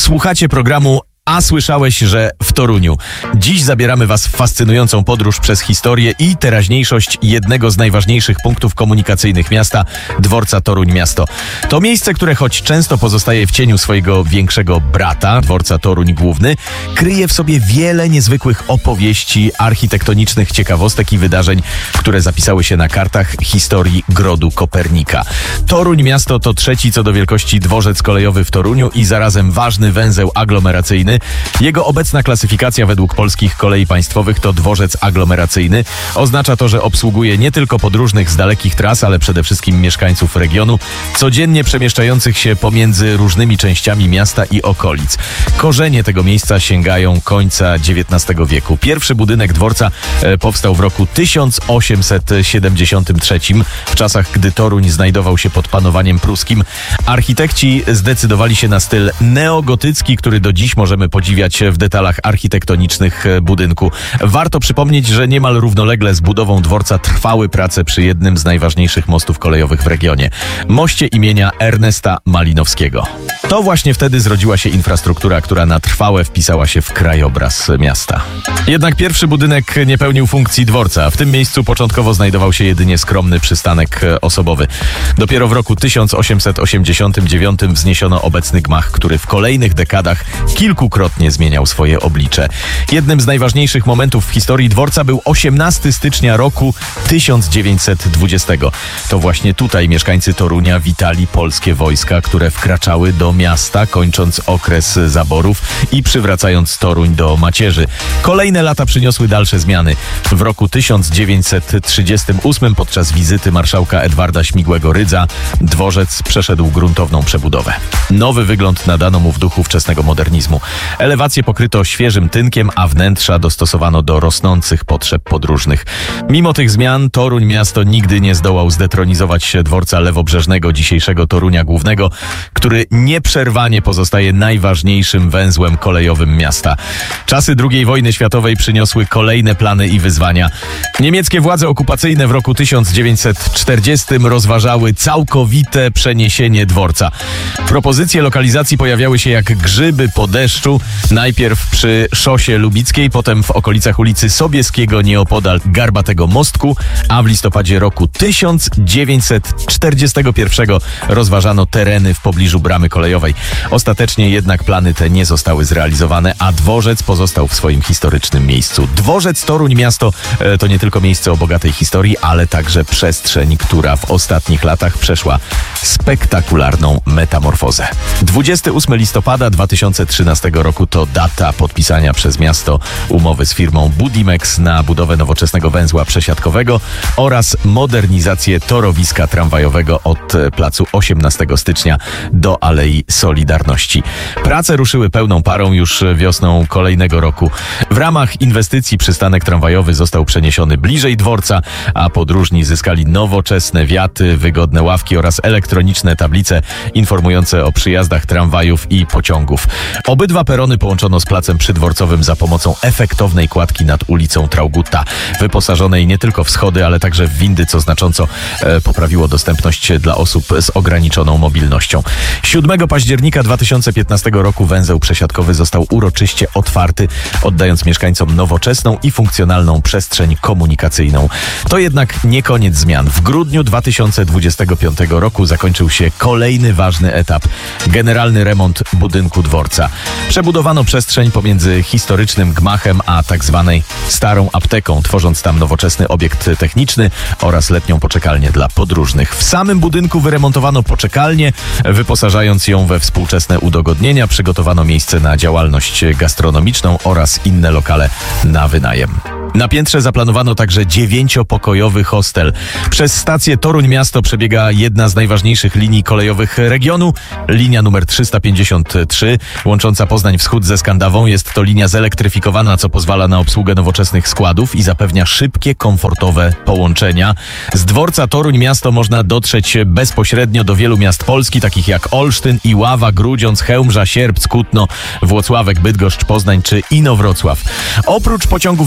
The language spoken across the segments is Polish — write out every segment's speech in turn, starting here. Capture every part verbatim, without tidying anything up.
Słuchacie programu A słyszałeś, że w Toruniu. Dziś zabieramy Was w fascynującą podróż przez historię i teraźniejszość jednego z najważniejszych punktów komunikacyjnych miasta, dworca Toruń Miasto. To miejsce, które choć często pozostaje w cieniu swojego większego brata, dworca Toruń Główny, kryje w sobie wiele niezwykłych opowieści, architektonicznych ciekawostek i wydarzeń, które zapisały się na kartach historii Grodu Kopernika. Toruń Miasto to trzeci co do wielkości dworzec kolejowy w Toruniu i zarazem ważny węzeł aglomeracyjny. Jego obecna klasyfikacja według polskich kolei państwowych to dworzec aglomeracyjny. Oznacza to, że obsługuje nie tylko podróżnych z dalekich tras, ale przede wszystkim mieszkańców regionu, codziennie przemieszczających się pomiędzy różnymi częściami miasta i okolic. Korzenie tego miejsca sięgają końca dziewiętnastego wieku. Pierwszy budynek dworca e, powstał w roku tysiąc osiemset siedemdziesiątym trzecim, w czasach, gdy Toruń znajdował się pod panowaniem pruskim. Architekci zdecydowali się na styl neogotycki, który do dziś możemy podziwiać w detalach architektonicznych budynku. Warto przypomnieć, że niemal równolegle z budową dworca trwały prace przy jednym z najważniejszych mostów kolejowych w regionie. Moście imienia Ernesta Malinowskiego. To właśnie wtedy zrodziła się infrastruktura, która na trwałe wpisała się w krajobraz miasta. Jednak pierwszy budynek nie pełnił funkcji dworca. W tym miejscu początkowo znajdował się jedynie skromny przystanek osobowy. Dopiero w roku tysiąc osiemset osiemdziesiątym dziewiątym wzniesiono obecny gmach, który w kolejnych dekadach kilkukrotnie zmieniał swoje oblicze. Jednym z najważniejszych momentów w historii dworca był osiemnastego stycznia roku tysiąc dziewięćset dwudziestego. To właśnie tutaj mieszkańcy Torunia witali polskie wojska, które wkraczały do miasta, kończąc okres zaborów i przywracając Toruń do macierzy. Kolejne lata przyniosły dalsze zmiany. W roku tysiąc dziewięćset trzydziestym ósmym podczas wizyty marszałka Edwarda Śmigłego-Rydza dworzec przeszedł gruntowną przebudowę. Nowy wygląd nadano mu w duchu wczesnego modernizmu. Elewację pokryto świeżym tynkiem, a wnętrza dostosowano do rosnących potrzeb podróżnych. Mimo tych zmian Toruń Miasto nigdy nie zdołał zdetronizować się dworca lewobrzeżnego dzisiejszego Torunia Głównego, który nieprzerwanie pozostaje najważniejszym węzłem kolejowym miasta. Czasy drugiej wojny światowej przyniosły kolejne plany i wyzwania. Niemieckie władze okupacyjne w roku tysiąc dziewięćset czterdziestym rozważały całkowite przeniesienie dworca. Propozycje lokalizacji pojawiały się jak grzyby po deszczu, najpierw przy szosie lubickiej, potem w okolicach ulicy Sobieskiego nieopodal Garbatego Mostku, a w listopadzie roku tysiąc dziewięćset czterdziestego pierwszego rozważano tereny w pobliżu bramy kolejowej. Ostatecznie jednak plany te nie zostały zrealizowane, a dworzec pozostał w swoim historycznym miejscu. Dworzec Toruń Miasto e, to nie tylko miejsce o bogatej historii, ale także przestrzeń, która w ostatnich latach przeszła spektakularną metamorfozę. dwudziestego ósmego listopada dwa tysiące trzynastego roku to data podpisania przez miasto umowy z firmą Budimex na budowę nowoczesnego węzła przesiadkowego oraz modernizację torowiska tramwajowego od placu osiemnastego stycznia do Alei Solidarności. Prace ruszyły pełną parą już wiosną kolejnego roku. W ramach inwestycji przystanek tramwajowy został przeniesiony bliżej dworca, a podróżni zyskali nowoczesne wiaty, wygodne ławki oraz elektroniczne tablice informujące o przyjazdach tramwajów i pociągów. Obydwa perony połączono z placem przydworcowym za pomocą efektownej kładki nad ulicą Traugutta, wyposażonej nie tylko w schody, ale także w windy, co znacząco e, poprawiło dostępność dla osób z ograniczoną mobilnością. siódmego października dwa tysiące piętnastego roku węzeł przesiadkowy został uroczyście otwarty, oddając mieszkańcom nowoczesną i funkcjonalną przestrzeń komunikacyjną. To jednak nie koniec zmian. W grudniu dwa tysiące dwudziestego piątego roku zakończył się kolejny ważny etap – generalny remont budynku dworca. Przebudowano przestrzeń pomiędzy historycznym gmachem a tak zwanej starą apteką, tworząc tam nowoczesny obiekt techniczny oraz letnią poczekalnię dla podróżnych. W samym budynku wyremontowano poczekalnię, wyposażając ją we współczesne udogodnienia, przygotowano miejsce na działalność gastronomiczną oraz inne lokale na wynajem. Na piętrze zaplanowano także dziewięciopokojowy hostel. Przez stację Toruń Miasto przebiega jedna z najważniejszych linii kolejowych regionu. Linia numer trzysta pięćdziesiąt trzy, łącząca Poznań Wschód ze Skandawą. Jest to linia zelektryfikowana, co pozwala na obsługę nowoczesnych składów i zapewnia szybkie, komfortowe połączenia. Z dworca Toruń Miasto można dotrzeć bezpośrednio do wielu miast Polski, takich jak Olsztyn, Iława, Grudziądz, Chełmża, Sierpc, Kutno, Włocławek, Bydgoszcz, Poznań czy Inowrocław. Oprócz pociągów dalekobieżnych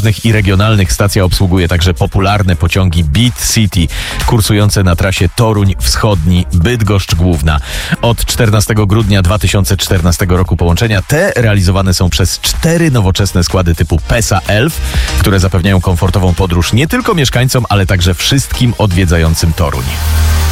niezależnych i regionalnych stacja obsługuje także popularne pociągi Beat City, kursujące na trasie Toruń Wschodni, Bydgoszcz Główna. Od czternastego grudnia dwa tysiące czternastego roku połączenia te realizowane są przez cztery nowoczesne składy typu PESA Elf, które zapewniają komfortową podróż nie tylko mieszkańcom, ale także wszystkim odwiedzającym Toruń.